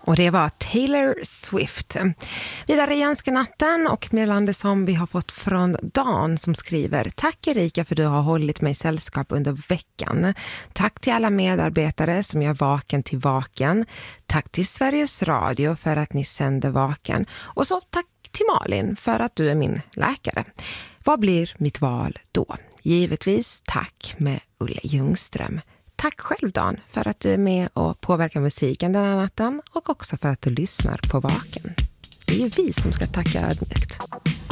Och det var Taylor Swift. Vidare i önskenatten och meddelande som vi har fått från Dan som skriver: Tack Erika för att du har hållit mig sällskap under veckan. Tack till alla medarbetare som gör Vaken till Vaken. Tack till Sveriges Radio för att ni sänder Vaken. Och så tack till Malin för att du är min läkare. Vad blir mitt val då? Givetvis tack med Ulle Ljungström. Tack själv Dan för att du är med och påverkar musiken den här natten och också för att du lyssnar på Vaken. Det är ju vi som ska tacka ödmjukt.